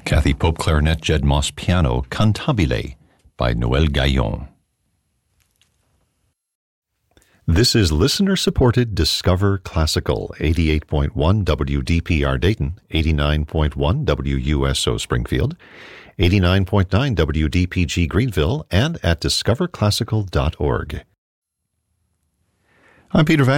Kathy Pope clarinet, Jed Moss piano, Cantabile by Noel Gaillon. This is listener-supported Discover Classical, 88.1 WDPR Dayton, 89.1 WUSO Springfield, 89.9 WDPG Greenville, and at discoverclassical.org. I'm Peter Van